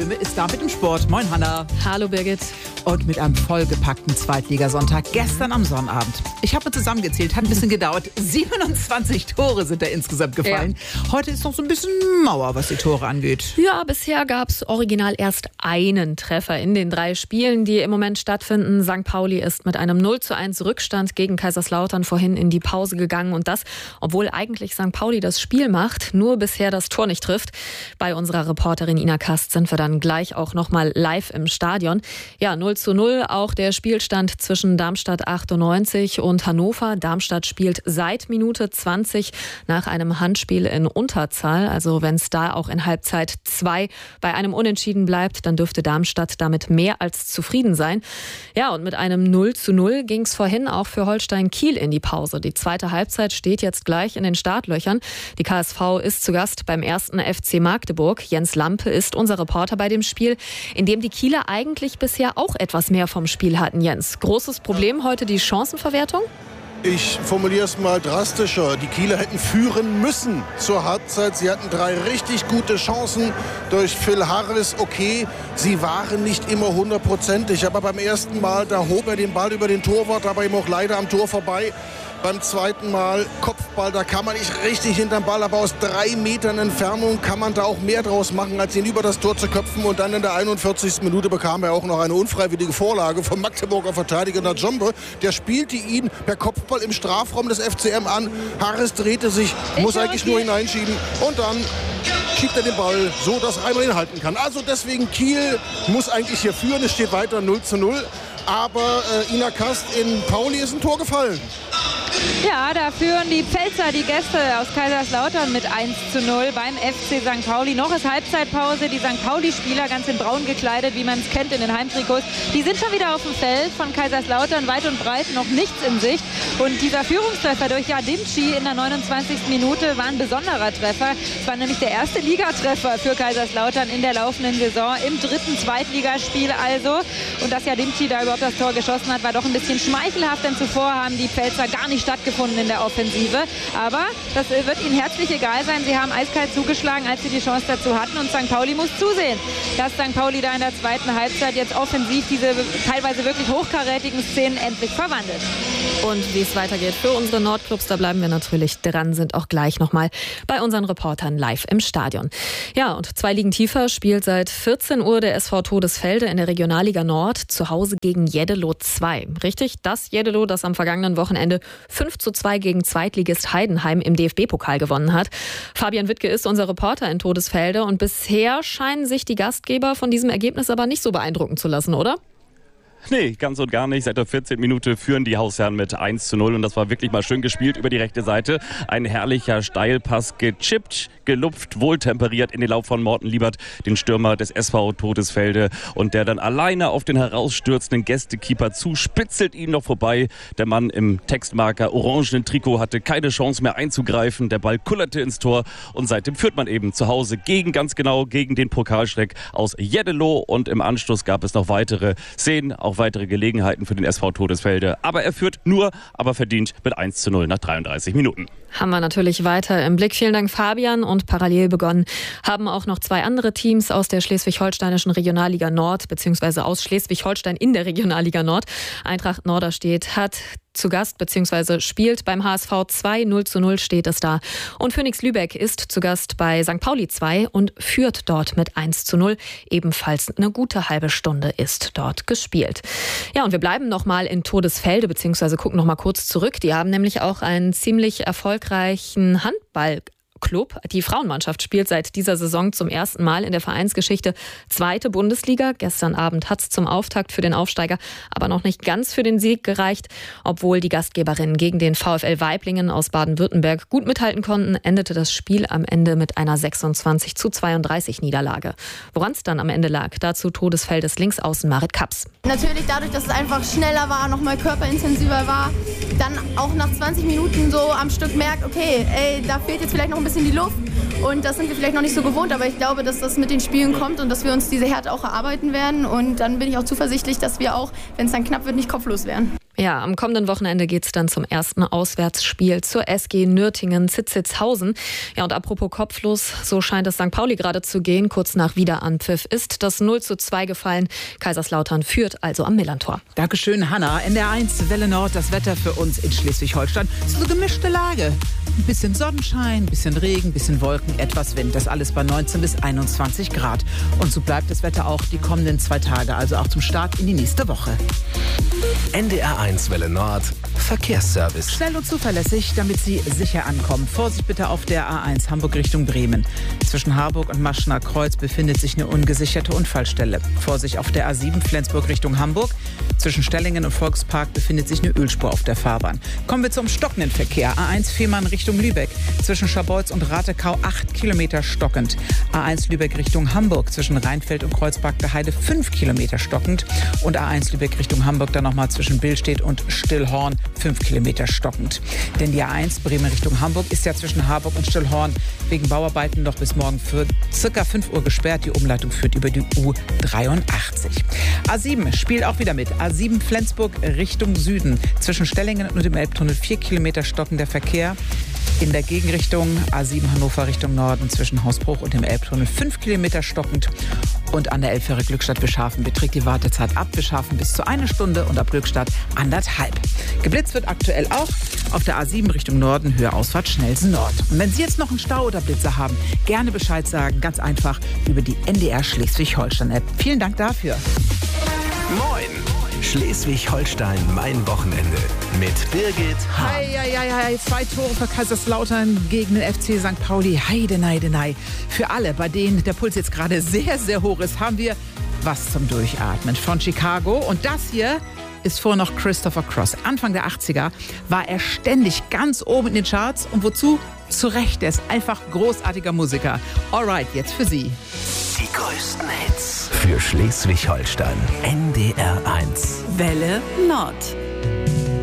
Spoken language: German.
Stimme ist da mit dem Sport. Moin Hanna. Hallo Birgit. Und mit einem vollgepackten Zweitligasonntag gestern am Sonnabend. Ich habe zusammengezählt, hat ein bisschen gedauert. 27 Tore sind da insgesamt gefallen. Ja. Heute ist noch so ein bisschen Mauer, was die Tore angeht. Ja, bisher gab es original erst einen Treffer in den 3 Spielen, die im Moment stattfinden. St. Pauli ist mit einem 0:1 Rückstand gegen Kaiserslautern vorhin in die Pause gegangen. Und das, obwohl eigentlich St. Pauli das Spiel macht, nur bisher das Tor nicht trifft. Bei unserer Reporterin Ina Kast sind wir dann gleich auch nochmal live im Stadion. Ja, 0:0 auch der Spielstand zwischen Darmstadt 98 und Hannover. Darmstadt spielt seit Minute 20 nach einem Handspiel in Unterzahl. Also wenn es da auch in Halbzeit 2 bei einem Unentschieden bleibt, dann dürfte Darmstadt damit mehr als zufrieden sein. Ja, und mit einem 0:0 ging es vorhin auch für Holstein Kiel in die Pause. Die zweite Halbzeit steht jetzt gleich in den Startlöchern. Die KSV ist zu Gast beim 1. FC Magdeburg. Jens Lampe ist unser Reporter bei dem Spiel, in dem die Kieler eigentlich bisher auch etwas mehr vom Spiel hatten. Jens, großes Problem heute die Chancenverwertung? Ich formuliere es mal drastischer. Die Kieler hätten führen müssen zur Halbzeit. Sie hatten 3 richtig gute Chancen durch Phil Harris. Okay, sie waren nicht immer 100%. Aber beim ersten Mal, da hob er den Ball über den Torwart, aber eben auch leider am Tor vorbei. Beim zweiten Mal Kopfball, da kann man nicht richtig hinterm Ball, aber aus 3 Metern Entfernung kann man da auch mehr draus machen, als ihn über das Tor zu köpfen. Und dann in der 41. Minute bekam er auch noch eine unfreiwillige Vorlage vom Magdeburger Verteidiger Najombe. Der spielte ihn per Kopfball im Strafraum des FCM an. Harris drehte sich, muss eigentlich nur hineinschieben und dann schiebt er den Ball so, dass Reimer ihn halten kann. Also deswegen Kiel muss eigentlich hier führen. Es steht weiter 0:0. Aber Ina Kast, in Pauli ist ein Tor gefallen. Ja, da führen die Pfälzer, die Gäste aus Kaiserslautern mit 1:0 beim FC St. Pauli. Noch ist Halbzeitpause. Die St. Pauli-Spieler, ganz in braun gekleidet, wie man es kennt in den Heimtrikots, die sind schon wieder auf dem Feld von Kaiserslautern, weit und breit, noch nichts in Sicht. Und dieser Führungstreffer durch Yadimci in der 29. Minute war ein besonderer Treffer. Es war nämlich der erste Ligatreffer für Kaiserslautern in der laufenden Saison, im 3. Zweitligaspiel also. Und dass Yadimci da überhaupt das Tor geschossen hat, war doch ein bisschen schmeichelhaft, denn zuvor haben die Pfälzer gar nicht stattgefunden in der Offensive. Aber das wird ihnen herzlich egal sein. Sie haben eiskalt zugeschlagen, als sie die Chance dazu hatten. Und St. Pauli muss zusehen, dass St. Pauli da in der zweiten Halbzeit jetzt offensiv diese teilweise wirklich hochkarätigen Szenen endlich verwandelt. Und wie es weitergeht für unsere Nordclubs, da bleiben wir natürlich dran, sind auch gleich nochmal bei unseren Reportern live im Stadion. Ja, und 2 Ligen tiefer spielt seit 14 Uhr der SV Todesfelde in der Regionalliga Nord zu Hause gegen Jeddelo 2. Richtig, das Jeddelo, das am vergangenen Wochenende 5:2 gegen Zweitligist Heidenheim im DFB-Pokal gewonnen hat. Fabian Wittke ist unser Reporter in Todesfelde und bisher scheinen sich die Gastgeber von diesem Ergebnis aber nicht so beeindrucken zu lassen, oder? Nee, ganz und gar nicht. Seit der 14. Minute führen die Hausherren mit 1:0 und das war wirklich mal schön gespielt über die rechte Seite. Ein herrlicher Steilpass, gechippt, gelupft, wohltemperiert in den Lauf von Morten Liebert, den Stürmer des SV Todesfelde, und der dann alleine auf den herausstürzenden Gästekeeper zuspitzelt ihn noch vorbei. Der Mann im Textmarker orangenen Trikot hatte keine Chance mehr einzugreifen. Der Ball kullerte ins Tor und seitdem führt man eben zu Hause gegen den Pokalschreck aus Jeddelo, und im Anschluss gab es noch weitere Szenen, auch weitere Gelegenheiten für den SV Todesfelde. Aber er führt nur, aber verdient mit 1:0 nach 33 Minuten. Haben wir natürlich weiter im Blick. Vielen Dank, Fabian. Und parallel begonnen haben auch noch 2 andere Teams aus der schleswig-holsteinischen Regionalliga Nord, beziehungsweise aus Schleswig-Holstein in der Regionalliga Nord. Eintracht Norderstedt hat zu Gast bzw. spielt beim HSV 2, 0:0 steht es da. Und Phoenix Lübeck ist zu Gast bei St. Pauli 2 und führt dort mit 1:0. Ebenfalls eine gute halbe Stunde ist dort gespielt. Ja, und wir bleiben nochmal in Todesfelde bzw. gucken nochmal kurz zurück. Die haben nämlich auch einen ziemlich erfolgreichen Handballclub. Die Frauenmannschaft spielt seit dieser Saison zum ersten Mal in der Vereinsgeschichte 2. Bundesliga. Gestern Abend hat es zum Auftakt für den Aufsteiger aber noch nicht ganz für den Sieg gereicht. Obwohl die Gastgeberinnen gegen den VfL Waiblingen aus Baden-Württemberg gut mithalten konnten, endete das Spiel am Ende mit einer 26:32 Niederlage. Woran es dann am Ende lag, dazu Todesfeldes Linksaußen Marit Kaps. Natürlich dadurch, dass es einfach schneller war, nochmal körperintensiver war, dann auch nach 20 Minuten so am Stück merkt, okay, da fehlt jetzt vielleicht noch ein bisschen die Luft und das sind wir vielleicht noch nicht so gewohnt, aber ich glaube, dass das mit den Spielen kommt und dass wir uns diese Härte auch erarbeiten werden und dann bin ich auch zuversichtlich, dass wir auch, wenn es dann knapp wird, nicht kopflos werden. Ja, am kommenden Wochenende geht es dann zum ersten Auswärtsspiel zur SG Nürtingen-Zitzitzhausen. Ja, und apropos kopflos, so scheint es St. Pauli gerade zu gehen. Kurz nach Wiederanpfiff ist das 0:2 gefallen. Kaiserslautern führt also am Millantor. Dankeschön, Hanna. NDR1 Welle Nord, das Wetter für uns in Schleswig-Holstein. Es ist eine gemischte Lage. Ein bisschen Sonnenschein, ein bisschen Regen, ein bisschen Wolken, etwas Wind. Das alles bei 19 bis 21 Grad. Und so bleibt das Wetter auch die kommenden 2 Tage, also auch zum Start in die nächste Woche. NDR1 Welle Nord, Verkehrsservice. Schnell und zuverlässig, damit Sie sicher ankommen. Vorsicht bitte auf der A1 Hamburg Richtung Bremen. Zwischen Harburg und Maschener Kreuz befindet sich eine ungesicherte Unfallstelle. Vorsicht auf der A7 Flensburg Richtung Hamburg. Zwischen Stellingen und Volkspark befindet sich eine Ölspur auf der Fahrbahn. Kommen wir zum stockenden Verkehr. A1 Fehmarn Richtung Lübeck. Zwischen Scharbeutz und Ratekau 8 Kilometer stockend. A1 Lübeck Richtung Hamburg. Zwischen Rheinfeld und Kreuzberg der Heide 5 Kilometer stockend. Und A1 Lübeck Richtung Hamburg dann nochmal zwischen Billstedt und Stillhorn 5 Kilometer stockend. Denn die A1 Bremen Richtung Hamburg ist ja zwischen Harburg und Stillhorn wegen Bauarbeiten noch bis morgen für circa 5 Uhr gesperrt. Die Umleitung führt über die U83. A7 spielt auch wieder mit. A7 Flensburg Richtung Süden. Zwischen Stellingen und dem Elbtunnel 4 Kilometer stockender Verkehr. In der Gegenrichtung A7 Hannover Richtung Norden zwischen Hausbruch und dem Elbtunnel 5 Kilometer stockend. Und an der Elbfähre Glückstadt-Wischhafen beträgt die Wartezeit ab Wischhafen bis zu 1 Stunde und ab Glückstadt 1,5. Geblitzt wird aktuell auch auf der A7 Richtung Norden, Höhe Ausfahrt Schnellsen Nord. Und wenn Sie jetzt noch einen Stau oder Blitzer haben, gerne Bescheid sagen, ganz einfach über die NDR Schleswig-Holstein-App. Vielen Dank dafür. Moin! Schleswig-Holstein, mein Wochenende mit Birgit Hahn. Hei, 2 Tore für Kaiserslautern gegen den FC St. Pauli. Heidenei. Für alle, bei denen der Puls jetzt gerade sehr, sehr hoch ist, haben wir was zum Durchatmen von Chicago. Und das hier ist vor noch Christopher Cross. Anfang der 80er war er ständig ganz oben in den Charts. Und wozu? Zu Recht, er ist einfach großartiger Musiker. Alright, jetzt für Sie. Die größten Hits für Schleswig-Holstein. NDR1. Welle Nord.